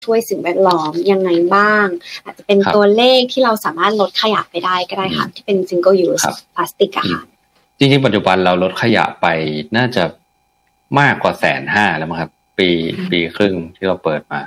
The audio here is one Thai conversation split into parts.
ช่วยสิ่งแวดล้อมยังไงบ้างอาจจะเป็นตัวเลขที่เราสามารถลดขยะไปได้ก็ได้ค่ะที่เป็น single use พลาสติกอะค่ะจริงๆปัจจุบันเราลดขยะไปน่าจะมากกว่า150,000แล้วมั้งครับปีครึ่งที่เราเปิดมา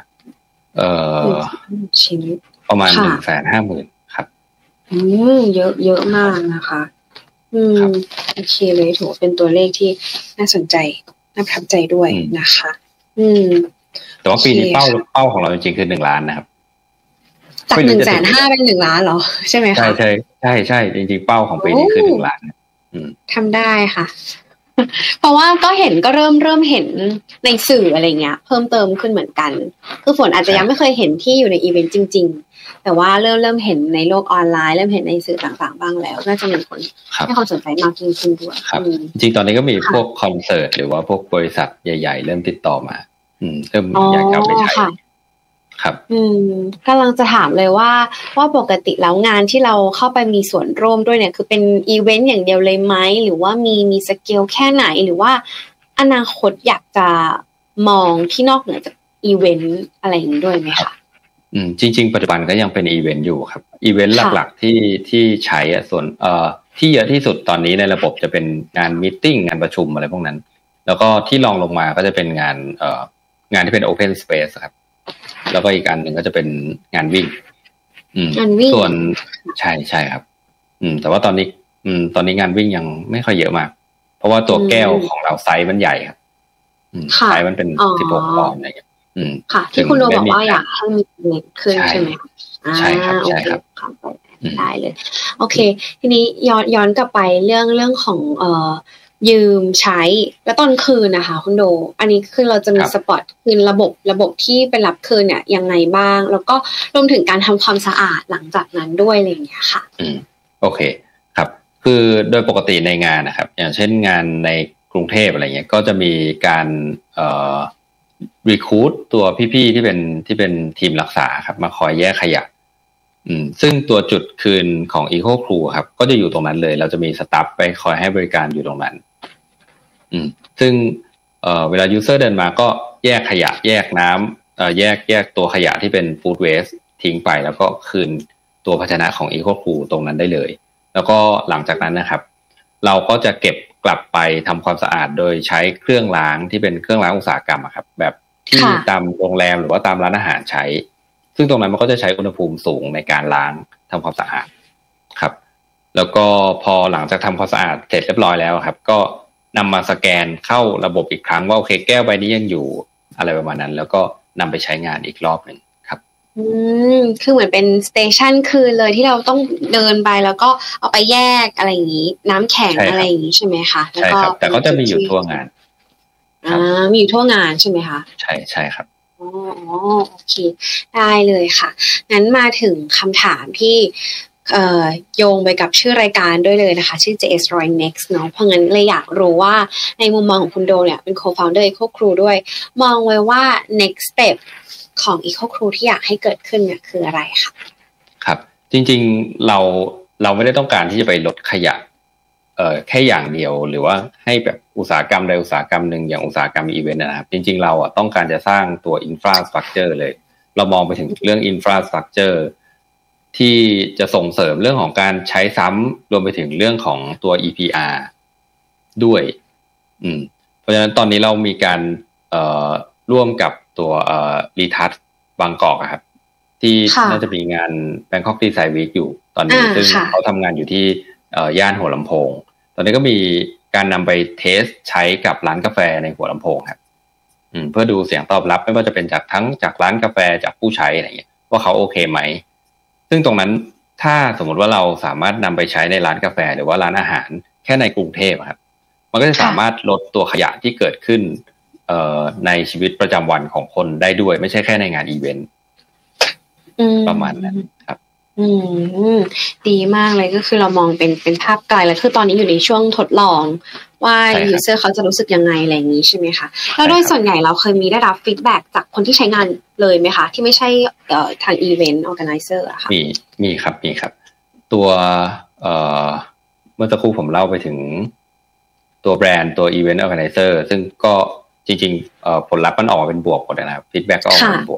ประมาณ150,000ครับเยอะมากนะคะโอเคเลยถือว่าเป็นตัวเลขที่น่าสนใจน่าประทับใจด้วยนะคะแต่ว่าปีนี้เป้าของเราจริงๆคือ1 ล้านนะครับจาก150,000เป็น1 ล้านเหรอใช่ไหมคะใช่จริงๆเป้าของปีนี้คือ1 ล้านทำได้ค่ะเพราะว่าก็เริ่มเห็นในสื่ออะไรเงี้ยเพิ่มเติมขึ้นเหมือนกันคือฝนอาจจะยังไม่เคยเห็นที่อยู่ในอีเวนต์จริงๆแต่ว่าเริ่มเห็นในโลกออนไลน์เริ่มเห็นในสื่อต่างๆบ้างแล้วน่าจะมีคนให้ความสนใจมากยิ่งขึ้นด้วยจริงๆตอนนี้ก็มีพวกคอนเสิร์ตหรือว่าพวกบริษัทใหญ่ๆเริ่มติดต่อมาเริ่มอยากจะไปใช้ครับกำลังจะถามเลยว่าปกติแล้วงานที่เราเข้าไปมีส่วนร่วมด้วยเนี่ยคือเป็นอีเวนต์อย่างเดียวเลยไหมหรือว่ามีสเกลแค่ไหนหรือว่าอนาคตอยากจะมองที่นอกเหนือจากอีเวนต์อะไรอย่างนี้ด้วยไหมคะจริงๆปัจจุบันก็ยังเป็นอีเวนต์อยู่ครับอีเวนต์หลักๆที่ใช้ส่วนที่เยอะที่สุดตอนนี้ในระบบจะเป็นงานมีตติ้งงานประชุมอะไรพวกนั้นแล้วก็ที่รองลงมาก็จะเป็นงานที่เป็น Open Space ครับแล้วก็อีกอันหนึ่งก็จะเป็นงานวิ่งส่วนใช่ครับแต่ว่าตอนนี้งานวิ่งยังไม่ค่อยเยอะมากเพราะว่าตัวแก้วของเราไซส์มันใหญ่ครับไซส์มันเป็น16 ปอนด์อะไรอย่างเงี้ยค่ะที่คุณโดบอกว่าอยากให้มีเล็กขึ้นใช่ไหมใช่ครับได้เลยโอเคทีนี้ย้อนกลับไปเรื่องของยืมใช้แล้วตอนคืนนะคะคุณโดอันนี้คือเราจะมีสปอตคืนระบบที่เป็นรับคืนเนี่ยยังไงบ้างแล้วก็รวมถึงการทำความสะอาดหลังจากนั้นด้วยอะไรอย่างเงี้ยค่ะโอเคครับคือโดยปกติในงานนะครับอย่างเช่นงานในกรุงเทพอะไรเงี้ยก็จะมีการรีครูทตัวพี่ๆที่เป็นทีมรักษาครับมาคอยแยกขยะซึ่งตัวจุดคืนของ Eco Crew ครับก็จะอยู่ตรงนั้นเลยเราจะมีสตาฟไปคอยให้บริการอยู่ตรงนั้นซึ่งเวลา user เดินมาก็แยกขยะแยกน้ำแยกตัวขยะที่เป็น food waste ทิ้งไปแล้วก็คืนตัวภาชนะของ Eco Crew ตรงนั้นได้เลยแล้วก็หลังจากนั้นนะครับเราก็จะเก็บกลับไปทำความสะอาดโดยใช้เครื่องล้างที่เป็นเครื่องล้างอุตสาหกรรมครับแบบที่ตามโรงแรมหรือว่าตามร้านอาหารใช้ซึ่งตรงนั้นมันก็จะใช้อุณหภูมิสูงในการล้างทำความสะอาดครับแล้วก็พอหลังจากทำความสะอาดเสร็จเรียบร้อยแล้วครับก็นำมาสแกนเข้าระบบอีกครั้งว่าโอเคแก้วใบนี้ยังอยู่อะไรประมาณนั้นแล้วก็นำไปใช้งานอีกรอบหนึ่งครับคือเหมือนเป็นสเตชันคืนเลยที่เราต้องเดินไปแล้วก็เอาไปแยกอะไรอย่างนี้น้ำแข็งอะไรอย่างนี้ใช่ไหมคะใช่ครับแต่ก็จะมีอยู่ทั่วงานมีอยู่ทั่วงานใช่ไหมคะใช่ครับอ๋อโอเคได้เลยค่ะงั้นมาถึงคำถามที่โยงไปกับชื่อรายการด้วยเลยนะคะชื่อ JS Roy Next เนาะเพราะงั้นเลยอยากรู้ว่าในมุมมองของคุณโดเนี่ยเป็น co-founder Eco Crew ด้วยมองไว้ว่า next step ของ Eco Crew ที่อยากให้เกิดขึ้นเนี่ยคืออะไรคะครับจริงๆเราไม่ได้ต้องการที่จะไปลดขยะแค่อย่างเดียวหรือว่าให้แบบอุตสาหกรรมใดอุตสาหกรรมหนึ่งอย่างอุตสาหกรรมอีเวนต์นะครับจริงๆเราต้องการจะสร้างตัว infrastructure เลยเรามองไปถึงเรื่อง infrastructure ที่จะส่งเสริมเรื่องของการใช้ซ้ำรวมไปถึงเรื่องของตัว EPR ด้วยเพราะฉะนั้นตอนนี้เรามีการร่วมกับตัวรีทัชบางกอกครับที่น่าจะมีงาน Bangkok Design Week อยู่ตอนนี้ซึ่งเขาทำงานอยู่ที่ย่านหัวลำโพงตอนนี้ก็มีการนำไปเทสใช้กับร้านกาแฟในหัวลำโพงครับเพื่อดูเสียงตอบรับไม่ว่าจะเป็นจากร้านกาแฟจากผู้ใช้อะไรเงี้ยว่าเขาโอเคไหมซึ่งตรงนั้นถ้าสมมติว่าเราสามารถนำไปใช้ในร้านกาแฟหรือว่าร้านอาหารแค่ในกรุงเทพครับมันก็จะสามารถลดตัวขยะที่เกิดขึ้นในชีวิตประจำวันของคนได้ด้วยไม่ใช่แค่ในงานอีเวนต์ประมาณนั้นครับดีมากเลยก็คือเรามองเป็นภาพไกลแล้วคือตอนนี้อยู่ในช่วงทดลองว่ายูเซอร์เขาจะรู้สึกยังไงอะไรอย่างนี้ใช่ไหมคะแล้วโดยส่วนใหญ่เราเคยมีได้รับฟีดแบ็กจากคนที่ใช้งานเลยไหมคะที่ไม่ใช่ทางอีเวนต์ออร์แกไนเซอร์อะค่ะมีครับตัวเมื่อสักครู่ผมเล่าไปถึงตัวแบรนด์ตัวอีเวนต์ออร์แกไนเซอร์ซึ่งก็จริงๆผลลัพธ์มันออกมาเป็นบวกหมดนะครับฟีดแบ็กก็ออกมาเป็นบวก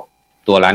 ตัวร้าน